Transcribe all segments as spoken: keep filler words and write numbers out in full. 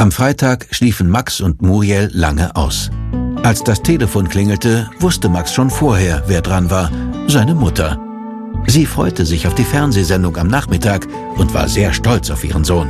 Am Freitag schliefen Max und Muriel lange aus. Als das Telefon klingelte, wusste Max schon vorher, wer dran war: seine Mutter. Sie freute sich auf die Fernsehsendung am Nachmittag und war sehr stolz auf ihren Sohn.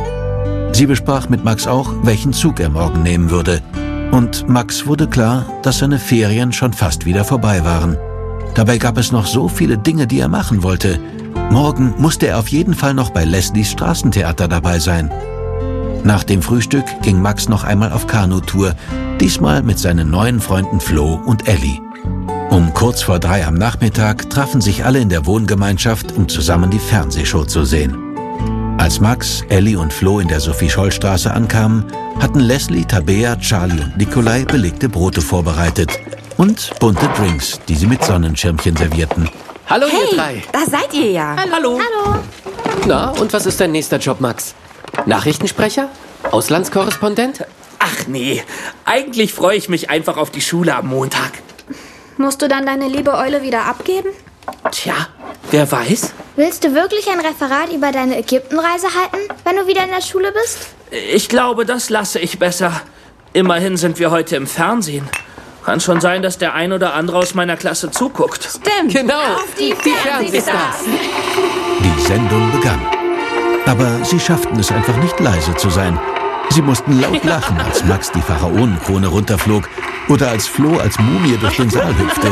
Sie besprach mit Max auch, welchen Zug er morgen nehmen würde. Und Max wurde klar, dass seine Ferien schon fast wieder vorbei waren. Dabei gab es noch so viele Dinge, die er machen wollte. Morgen musste er auf jeden Fall noch bei Leslies Straßentheater dabei sein. Nach dem Frühstück ging Max noch einmal auf Kanutour, diesmal mit seinen neuen Freunden Flo und Elli. Um kurz vor drei am Nachmittag trafen sich alle in der Wohngemeinschaft, um zusammen die Fernsehshow zu sehen. Als Max, Elli und Flo in der Sophie-Scholl-Straße ankamen, hatten Leslie, Tabea, Charlie und Nikolai belegte Brote vorbereitet und bunte Drinks, die sie mit Sonnenschirmchen servierten. Hallo, hey, ihr drei. Da seid ihr ja. Hallo. Hallo. Na, und was ist dein nächster Job, Max? Nachrichtensprecher? Auslandskorrespondent? Ach nee, eigentlich freue ich mich einfach auf die Schule am Montag. Musst du dann deine liebe Eule wieder abgeben? Tja, wer weiß? Willst du wirklich ein Referat über deine Ägyptenreise halten, wenn du wieder in der Schule bist? Ich glaube, das lasse ich besser. Immerhin sind wir heute im Fernsehen. Kann schon sein, dass der ein oder andere aus meiner Klasse zuguckt. Stimmt. Genau, Auf die, die Fernsehstars. Die Sendung begann. Aber sie schafften es einfach nicht leise zu sein. Sie mussten laut lachen, als Max die Pharaonenkrone runterflog oder als Flo als Mumie durch den Saal hüpfte.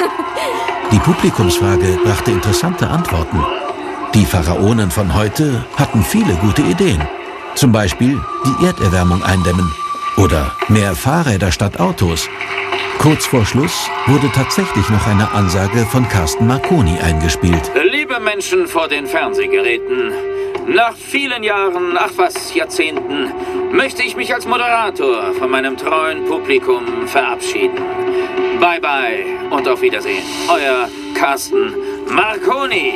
Die Publikumsfrage brachte interessante Antworten. Die Pharaonen von heute hatten viele gute Ideen. Zum Beispiel die Erderwärmung eindämmen oder mehr Fahrräder statt Autos. Kurz vor Schluss wurde tatsächlich noch eine Ansage von Carsten Marconi eingespielt. Liebe Menschen vor den Fernsehgeräten, nach vielen Jahren, ach was, Jahrzehnten, möchte ich mich als Moderator von meinem treuen Publikum verabschieden. Bye bye und auf Wiedersehen. Euer Carsten Marconi.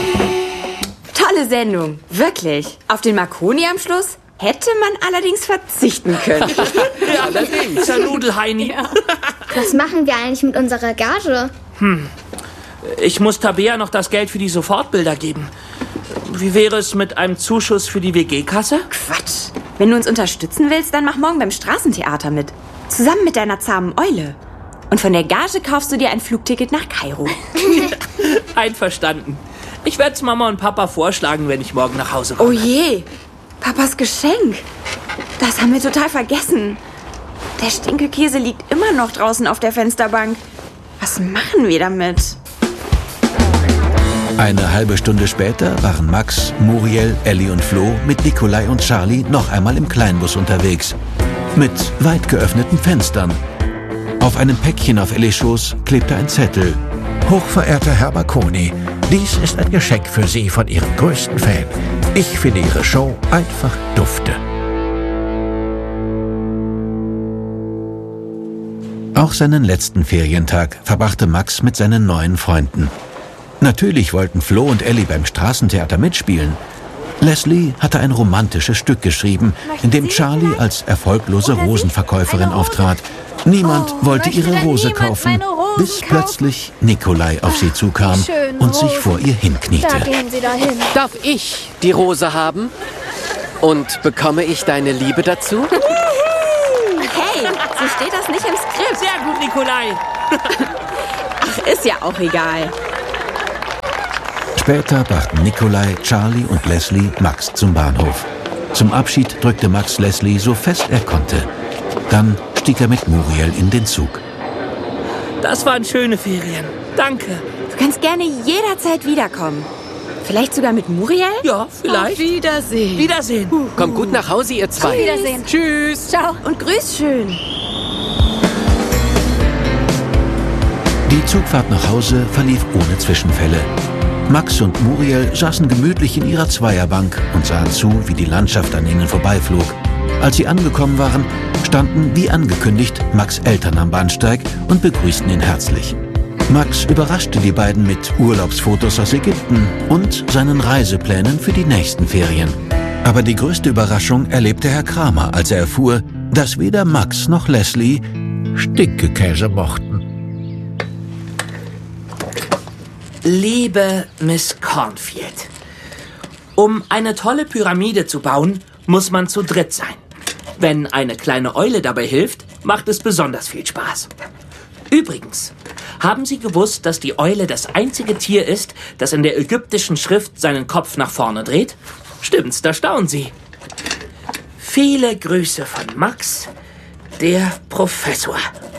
Tolle Sendung, wirklich. Auf den Marconi am Schluss hätte man allerdings verzichten können. Ja, allerdings. Der Nudelheini. Ja. Was machen wir eigentlich mit unserer Gage? Hm. Ich muss Tabea noch das Geld für die Sofortbilder geben. Wie wäre es mit einem Zuschuss für die W G-Kasse? Quatsch. Wenn du uns unterstützen willst, dann mach morgen beim Straßentheater mit. Zusammen mit deiner zahmen Eule. Und von der Gage kaufst du dir ein Flugticket nach Kairo. Einverstanden. Ich werde es Mama und Papa vorschlagen, wenn ich morgen nach Hause komme. Oh je, Papas Geschenk. Das haben wir total vergessen. Der Stinkekäse liegt immer noch draußen auf der Fensterbank. Was machen wir damit? Eine halbe Stunde später waren Max, Muriel, Elli und Flo mit Nikolai und Charlie noch einmal im Kleinbus unterwegs. Mit weit geöffneten Fenstern. Auf einem Päckchen auf Ellis Schoß klebte ein Zettel. Hochverehrter Herr Marconi, dies ist ein Geschenk für Sie von Ihrem größten Fan. Ich finde Ihre Show einfach dufte. Auch seinen letzten Ferientag verbrachte Max mit seinen neuen Freunden. Natürlich wollten Flo und Elli beim Straßentheater mitspielen. Leslie hatte ein romantisches Stück geschrieben, in dem Charlie als erfolglose Rosenverkäuferin auftrat. Niemand Oh, wollte möchte ihre denn Rose niemand kaufen, meine Rosen bis kaufen? plötzlich Nikolai auf sie zukam schönen und sich Rosen. vor ihr Da hinkniete. gehen Sie dahin. Darf ich die Rose haben? Und bekomme ich deine Liebe dazu? Hey, so steht das nicht im Skript. Sehr gut, Nikolai. Ach, ist ja auch egal. Später brachten Nikolai, Charlie und Leslie Max zum Bahnhof. Zum Abschied drückte Max Leslie so fest er konnte. Dann stieg er mit Muriel in den Zug. Das waren schöne Ferien. Danke. Du kannst gerne jederzeit wiederkommen. Vielleicht sogar mit Muriel? Ja, vielleicht. Wiedersehen. Wiedersehen. Kommt gut nach Hause, ihr zwei. Wiedersehen. Tschüss. Ciao. Und grüß schön. Die Zugfahrt nach Hause verlief ohne Zwischenfälle. Max und Muriel saßen gemütlich in ihrer Zweierbank und sahen zu, wie die Landschaft an ihnen vorbeiflog. Als sie angekommen waren, standen, wie angekündigt, Max' Eltern am Bahnsteig und begrüßten ihn herzlich. Max überraschte die beiden mit Urlaubsfotos aus Ägypten und seinen Reiseplänen für die nächsten Ferien. Aber die größte Überraschung erlebte Herr Kramer, als er erfuhr, dass weder Max noch Leslie Stinkekäse mochten. Liebe Miss Cornfield, um eine tolle Pyramide zu bauen, muss man zu dritt sein. Wenn eine kleine Eule dabei hilft, macht es besonders viel Spaß. Übrigens, haben Sie gewusst, dass die Eule das einzige Tier ist, das in der ägyptischen Schrift seinen Kopf nach vorne dreht? Stimmt's, da staunen Sie. Viele Grüße von Max, der Professor.